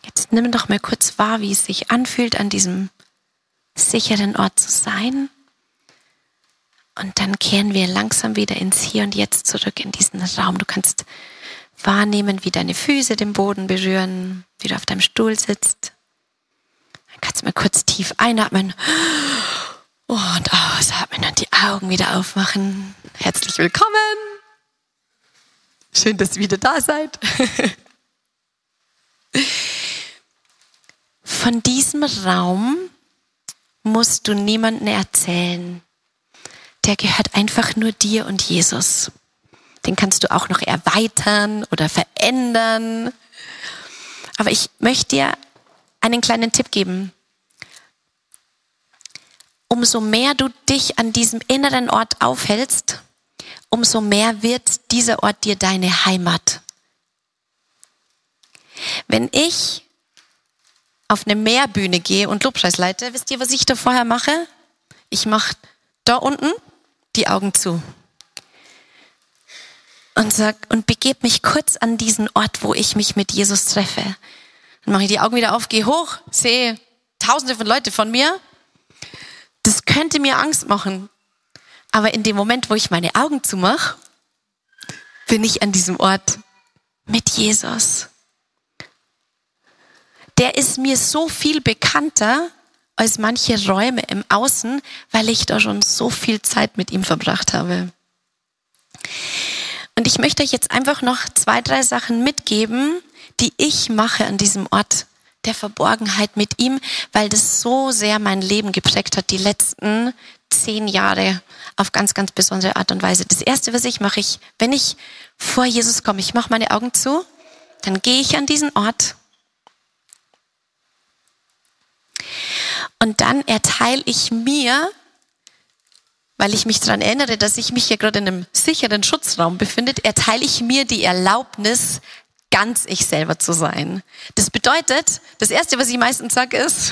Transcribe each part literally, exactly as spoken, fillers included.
Jetzt nimm doch mal kurz wahr, wie es sich anfühlt, an diesem sicheren Ort zu sein. Und dann kehren wir langsam wieder ins Hier und Jetzt zurück in diesen Raum. Du kannst wahrnehmen, wie deine Füße den Boden berühren, wie du auf deinem Stuhl sitzt. Dann kannst du mal kurz tief einatmen und ausatmen und die Augen wieder aufmachen. Herzlich willkommen. Schön, dass ihr wieder da seid. Von diesem Raum musst du niemandem erzählen. Der gehört einfach nur dir und Jesus. Den kannst du auch noch erweitern oder verändern. Aber ich möchte dir einen kleinen Tipp geben. Umso mehr du dich an diesem inneren Ort aufhältst, umso mehr wird dieser Ort dir deine Heimat. Wenn ich auf eine Mehrbühne gehe und Lobpreis leite, wisst ihr, was ich da vorher mache? Ich mache da unten die Augen zu und sag und begebe mich kurz an diesen Ort, wo ich mich mit Jesus treffe. Dann mache ich die Augen wieder auf, gehe hoch, sehe Tausende von Leuten von mir. Das könnte mir Angst machen. Aber in dem Moment, wo ich meine Augen zumache, bin ich an diesem Ort mit Jesus. Der ist mir so viel bekannter als manche Räume im Außen, weil ich da schon so viel Zeit mit ihm verbracht habe. Und ich möchte euch jetzt einfach noch zwei, drei Sachen mitgeben, die ich mache an diesem Ort der Verborgenheit mit ihm, weil das so sehr mein Leben geprägt hat, die letzten zehn Jahre auf ganz, ganz besondere Art und Weise. Das Erste, was ich mache, ich, wenn ich vor Jesus komme, ich mache meine Augen zu, dann gehe ich an diesen Ort und dann erteile ich mir, weil ich mich daran erinnere, dass ich mich hier gerade in einem sicheren Schutzraum befinde, erteile ich mir die Erlaubnis, ganz ich selber zu sein. Das bedeutet, das Erste, was ich meistens sage, ist,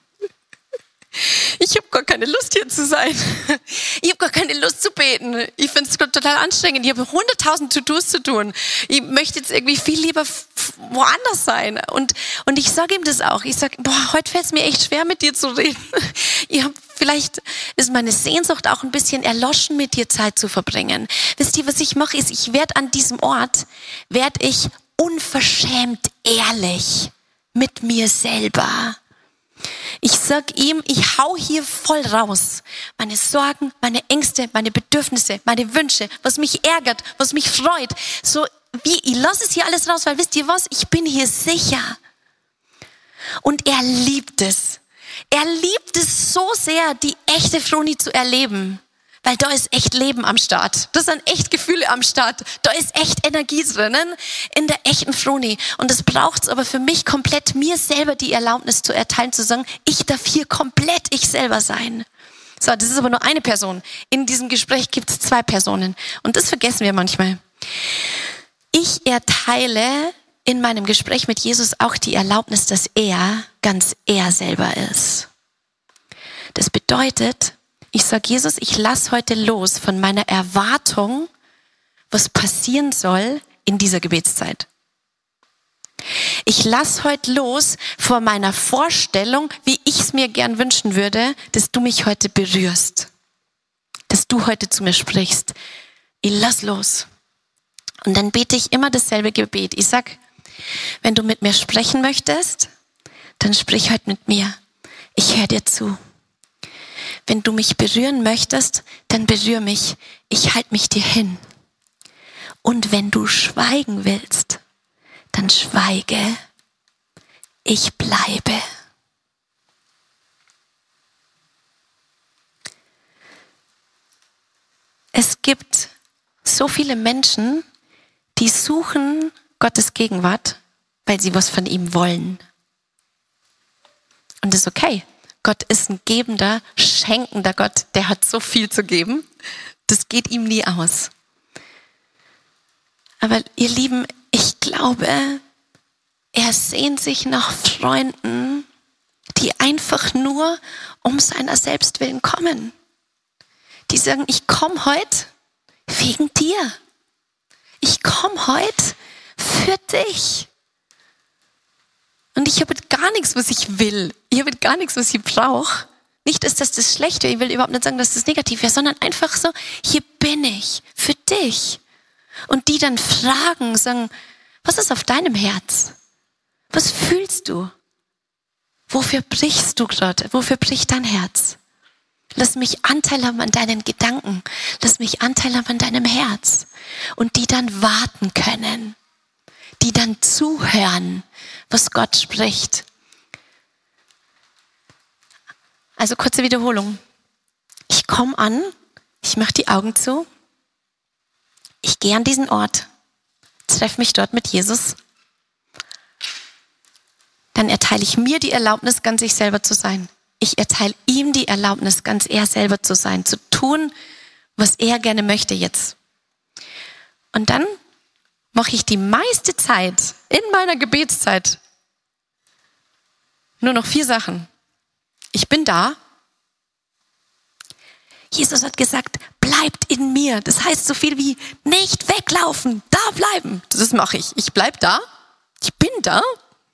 ich habe gar keine Lust, hier zu sein. Ich habe gar keine Lust zu beten. Ich finde es total anstrengend. Ich habe hunderttausend To-Dos zu tun. Ich möchte jetzt irgendwie viel lieber woanders sein. Und, und ich sage ihm das auch. Ich sage, boah, heute fällt es mir echt schwer, mit dir zu reden. Ich hab, vielleicht ist meine Sehnsucht auch ein bisschen erloschen, mit dir Zeit zu verbringen. Wisst ihr, was ich mache, ist, ich werde an diesem Ort, werde ich unverschämt ehrlich mit mir selber. Ich sag ihm, ich hau hier voll raus. Meine Sorgen, meine Ängste, meine Bedürfnisse, meine Wünsche, was mich ärgert, was mich freut. So wie, ich lasse es hier alles raus, weil wisst ihr was? Ich bin hier sicher. Und er liebt es. Er liebt es so sehr, die echte Froni zu erleben. Weil da ist echt Leben am Start. Da sind echt Gefühle am Start. Da ist echt Energie drinnen in der echten Froni. Und das braucht es aber für mich komplett, mir selber die Erlaubnis zu erteilen, zu sagen, ich darf hier komplett ich selber sein. So, das ist aber nur eine Person. In diesem Gespräch gibt es zwei Personen. Und das vergessen wir manchmal. Ich erteile in meinem Gespräch mit Jesus auch die Erlaubnis, dass er ganz er selber ist. Das bedeutet, ich sage, Jesus, ich lass heute los von meiner Erwartung, was passieren soll in dieser Gebetszeit. Ich lass heute los von meiner Vorstellung, wie ich es mir gern wünschen würde, dass du mich heute berührst. Dass du heute zu mir sprichst. Ich lass los. Und dann bete ich immer dasselbe Gebet. Ich sag, wenn du mit mir sprechen möchtest, dann sprich heute mit mir. Ich höre dir zu. Wenn du mich berühren möchtest, dann berühr mich. Ich halte mich dir hin. Und wenn du schweigen willst, dann schweige. Ich bleibe. Es gibt so viele Menschen, die suchen Gottes Gegenwart, weil sie was von ihm wollen. Und das ist okay. Gott ist ein gebender, schenkender Gott, der hat so viel zu geben, das geht ihm nie aus. Aber ihr Lieben, ich glaube, er sehnt sich nach Freunden, die einfach nur um seiner selbst willen kommen. Die sagen, ich komme heute wegen dir. Ich komme heute für dich. Und ich habe gar nichts, was ich will. Ich habe gar nichts, was ich brauche. Nicht, dass das das schlecht wäre. Ich will überhaupt nicht sagen, dass das negativ wäre, sondern einfach so, hier bin ich für dich. Und die dann fragen, sagen, was ist auf deinem Herz? Was fühlst du? Wofür brichst du gerade? Wofür bricht dein Herz? Lass mich Anteil haben an deinen Gedanken. Lass mich Anteil haben an deinem Herz. Und die dann warten können. Die dann zuhören, was Gott spricht. Also kurze Wiederholung. Ich komme an, ich mache die Augen zu, ich gehe an diesen Ort, treffe mich dort mit Jesus. Dann erteile ich mir die Erlaubnis, ganz ich selber zu sein. Ich erteile ihm die Erlaubnis, ganz er selber zu sein, zu tun, was er gerne möchte jetzt. Und dann mache ich die meiste Zeit in meiner Gebetszeit nur noch vier Sachen. Ich bin da. Jesus hat gesagt, bleibt in mir. Das heißt so viel wie nicht weglaufen, da bleiben. Das mache ich. Ich bleib da. Ich bin da.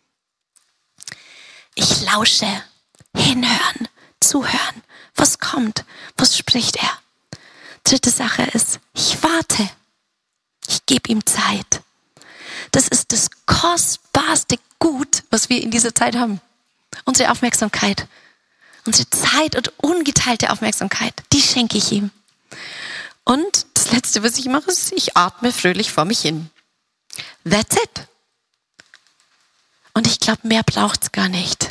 Ich lausche, hinhören, zuhören. Was kommt? Was spricht er? Dritte Sache ist, ich warte. Ich gebe ihm Zeit. Das ist das kostbarste Gut, was wir in dieser Zeit haben. Unsere Aufmerksamkeit. Unsere Zeit und ungeteilte Aufmerksamkeit, die schenke ich ihm. Und das Letzte, was ich mache, ist, ich atme fröhlich vor mich hin. That's it. Und ich glaube, mehr braucht es gar nicht.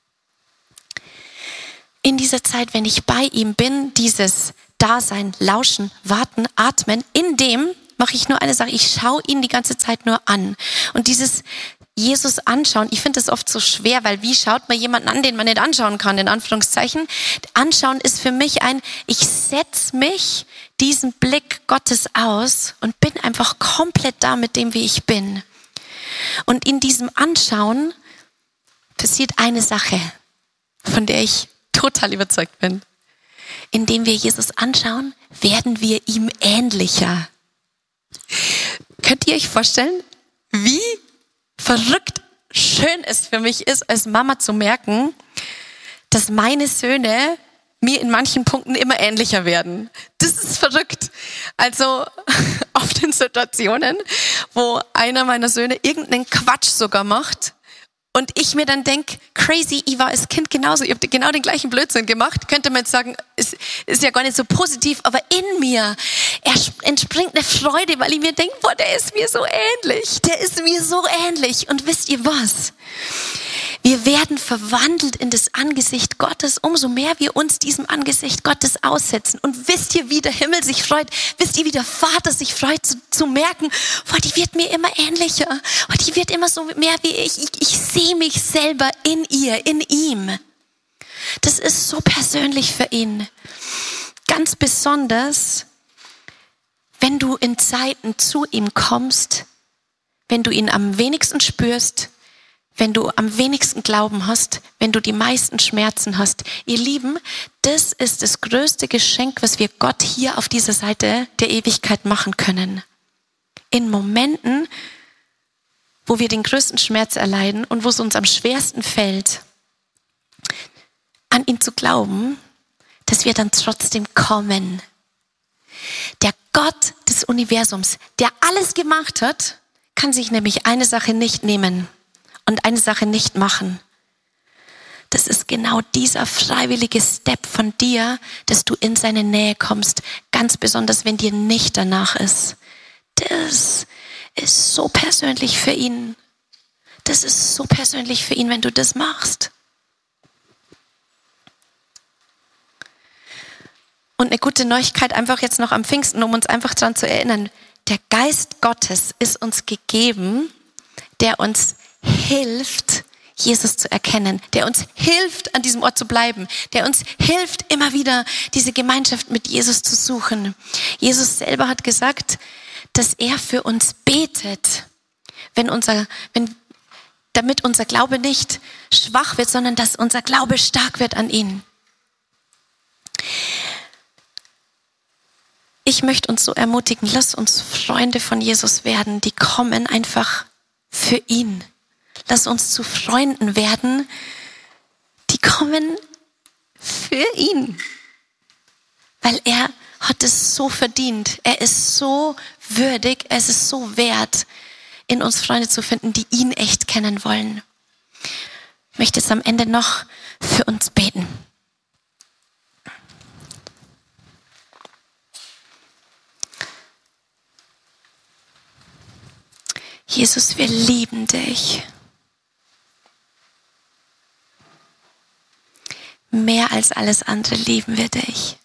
In dieser Zeit, wenn ich bei ihm bin, dieses Dasein, Lauschen, Warten, Atmen, in dem mache ich nur eine Sache, ich schaue ihn die ganze Zeit nur an. Und dieses Jesus anschauen, ich finde das oft so schwer, weil wie schaut man jemanden an, den man nicht anschauen kann, in Anführungszeichen. Anschauen ist für mich ein, ich setze mich diesen Blick Gottes aus und bin einfach komplett da mit dem, wie ich bin. Und in diesem Anschauen passiert eine Sache, von der ich total überzeugt bin. Indem wir Jesus anschauen, werden wir ihm ähnlicher. Könnt ihr euch vorstellen, wie verrückt schön es für mich ist, als Mama zu merken, dass meine Söhne mir in manchen Punkten immer ähnlicher werden. Das ist verrückt. Also oft in Situationen, wo einer meiner Söhne irgendeinen Quatsch sogar macht und ich mir dann denke, crazy, ich war als Kind genauso, ich habe genau den gleichen Blödsinn gemacht, könnte man jetzt sagen, ist, ist ja gar nicht so positiv, aber in mir entspringt eine Freude, weil ich mir denke, boah, der ist mir so ähnlich, der ist mir so ähnlich. Und wisst ihr was? Wir werden verwandelt in das Angesicht Gottes, umso mehr wir uns diesem Angesicht Gottes aussetzen. Und wisst ihr, wie der Himmel sich freut? Wisst ihr, wie der Vater sich freut, zu, zu merken, boah, die wird mir immer ähnlicher. Boah, die wird immer so mehr wie ich. Ich, ich sehe mich selber in ihr, in ihm. Das ist so persönlich für ihn. Ganz besonders, wenn du in Zeiten zu ihm kommst, wenn du ihn am wenigsten spürst, wenn du am wenigsten Glauben hast, wenn du die meisten Schmerzen hast. Ihr Lieben, das ist das größte Geschenk, was wir Gott hier auf dieser Seite der Ewigkeit machen können. In Momenten, wo wir den größten Schmerz erleiden und wo es uns am schwersten fällt, an ihn zu glauben, dass wir dann trotzdem kommen. Der Gott des Universums, der alles gemacht hat, kann sich nämlich eine Sache nicht nehmen und eine Sache nicht machen. Das ist genau dieser freiwillige Step von dir, dass du in seine Nähe kommst, ganz besonders, wenn dir nicht danach ist. Das ist so persönlich für ihn. Das ist so persönlich für ihn, wenn du das machst. Und eine gute Neuigkeit einfach jetzt noch am Pfingsten, um uns einfach daran zu erinnern. Der Geist Gottes ist uns gegeben, der uns hilft, Jesus zu erkennen, der uns hilft, an diesem Ort zu bleiben, der uns hilft, immer wieder diese Gemeinschaft mit Jesus zu suchen. Jesus selber hat gesagt, dass er für uns betet, wenn unser, wenn, damit unser Glaube nicht schwach wird, sondern dass unser Glaube stark wird an ihn. Ich möchte uns so ermutigen, lass uns Freunde von Jesus werden, die kommen einfach für ihn. Lass uns zu Freunden werden, die kommen für ihn. Weil er hat es so verdient. Er ist so würdig, es ist so wert, in uns Freunde zu finden, die ihn echt kennen wollen. Ich möchte jetzt am Ende noch für uns beten. Jesus, wir lieben dich. Mehr als alles andere lieben wir dich.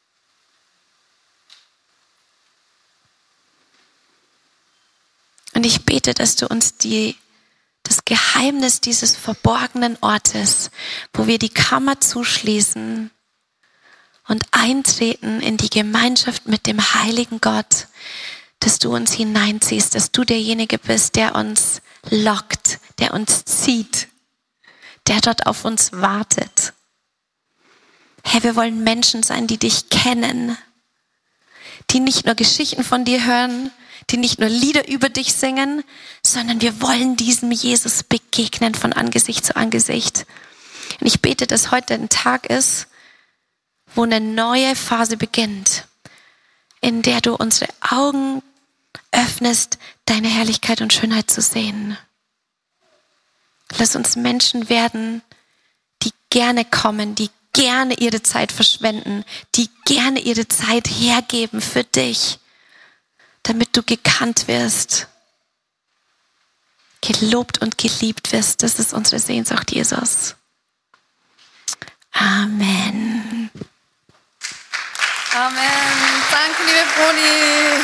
Und ich bete, dass du uns die, das Geheimnis dieses verborgenen Ortes, wo wir die Kammer zuschließen und eintreten in die Gemeinschaft mit dem heiligen Gott, dass du uns hineinziehst, dass du derjenige bist, der uns lockt, der uns zieht, der dort auf uns wartet. Herr, wir wollen Menschen sein, die dich kennen, die nicht nur Geschichten von dir hören, die nicht nur Lieder über dich singen, sondern wir wollen diesem Jesus begegnen von Angesicht zu Angesicht. Und ich bete, dass heute ein Tag ist, wo eine neue Phase beginnt, in der du unsere Augen öffnest, deine Herrlichkeit und Schönheit zu sehen. Lass uns Menschen werden, die gerne kommen, die gerne ihre Zeit verschwenden, die gerne ihre Zeit hergeben für dich, damit du gekannt wirst, gelobt und geliebt wirst. Das ist unsere Sehnsucht, Jesus. Amen. Amen. Danke, liebe Froni.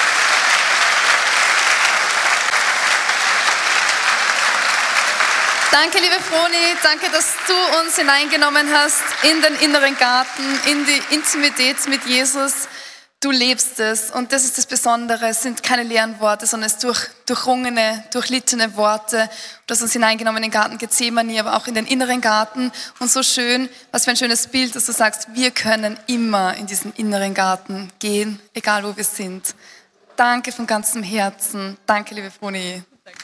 Danke, liebe Froni. Danke, dass du uns hineingenommen hast in den inneren Garten, in die Intimität mit Jesus. Du lebst es. Und das ist das Besondere. Es sind keine leeren Worte, sondern es durch, durchrungene, durchlittene Worte. Du hast uns hineingenommen in den Garten Gethsemane, aber auch in den inneren Garten. Und so schön, was für ein schönes Bild, dass du sagst, wir können immer in diesen inneren Garten gehen, egal wo wir sind. Danke von ganzem Herzen. Danke, liebe Froni. Danke.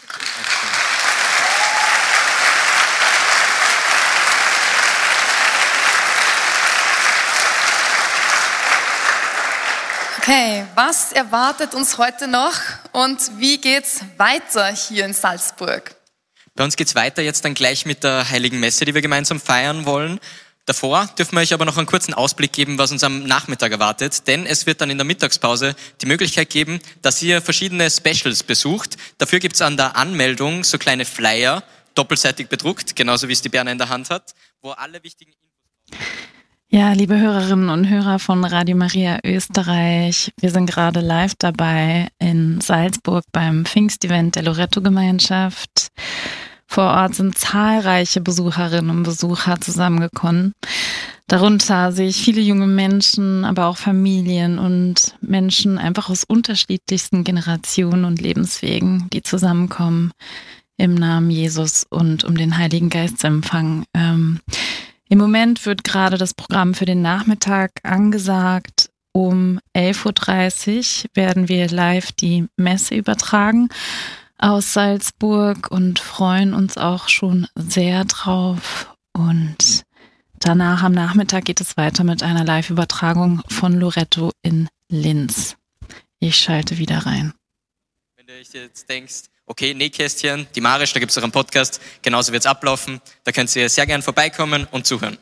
Okay, was erwartet uns heute noch und wie geht's weiter hier in Salzburg? Bei uns geht's weiter jetzt dann gleich mit der Heiligen Messe, die wir gemeinsam feiern wollen. Davor dürfen wir euch aber noch einen kurzen Ausblick geben, was uns am Nachmittag erwartet, denn es wird dann in der Mittagspause die Möglichkeit geben, dass ihr verschiedene Specials besucht. Dafür gibt's an der Anmeldung so kleine Flyer, doppelseitig bedruckt, genauso wie es die Berner in der Hand hat, wo alle wichtigen Infos... Ja, liebe Hörerinnen und Hörer von Radio Maria Österreich, wir sind gerade live dabei in Salzburg beim Pfingstevent der Loretto-Gemeinschaft. Vor Ort sind zahlreiche Besucherinnen und Besucher zusammengekommen. Darunter sehe ich viele junge Menschen, aber auch Familien und Menschen einfach aus unterschiedlichsten Generationen und Lebenswegen, die zusammenkommen im Namen Jesus und um den Heiligen Geist zu empfangen. Ähm, Im Moment wird gerade das Programm für den Nachmittag angesagt. Um elf Uhr dreißig werden wir live die Messe übertragen aus Salzburg und freuen uns auch schon sehr drauf. Und danach am Nachmittag geht es weiter mit einer Live-Übertragung von Loretto in Linz. Ich schalte wieder rein. Wenn du jetzt denkst, okay, Nähkästchen, die Marisch, da gibt es auch einen Podcast, genauso wird es ablaufen. Da könnt ihr sehr gern vorbeikommen und zuhören.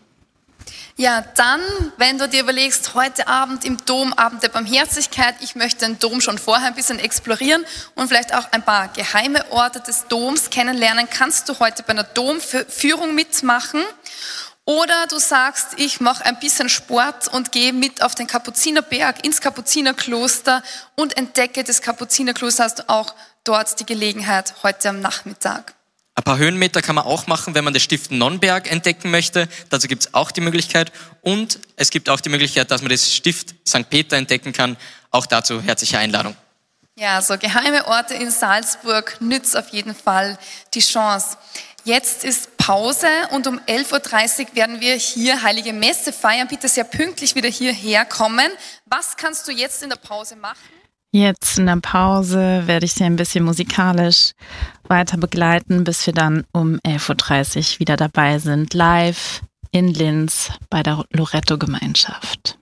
Ja, dann, wenn du dir überlegst, heute Abend im Dom, Abend der Barmherzigkeit, ich möchte den Dom schon vorher ein bisschen explorieren und vielleicht auch ein paar geheime Orte des Doms kennenlernen, kannst du heute bei einer Domführung mitmachen. Oder du sagst, ich mache ein bisschen Sport und gehe mit auf den Kapuzinerberg, ins Kapuzinerkloster und entdecke das Kapuzinerkloster, hast du auch dort die Gelegenheit heute am Nachmittag. Ein paar Höhenmeter kann man auch machen, wenn man das Stift Nonnberg entdecken möchte. Dazu gibt es auch die Möglichkeit. Und es gibt auch die Möglichkeit, dass man das Stift Sankt Peter entdecken kann. Auch dazu herzliche Einladung. Ja, so geheime Orte in Salzburg nützt auf jeden Fall die Chance. Jetzt ist Pause und um elf Uhr dreißig werden wir hier Heilige Messe feiern. Bitte sehr pünktlich wieder hierher kommen. Was kannst du jetzt in der Pause machen? Jetzt in der Pause werde ich Sie ein bisschen musikalisch weiter begleiten, bis wir dann um elf Uhr dreißig wieder dabei sind, live in Linz bei der Loretto-Gemeinschaft.